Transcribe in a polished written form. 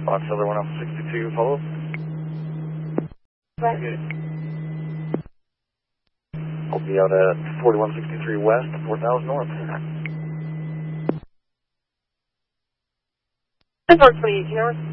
Fox Other 1 Alpha 62, follow up. Right. I'll be out at 4163 west, 4000 north. 420 north.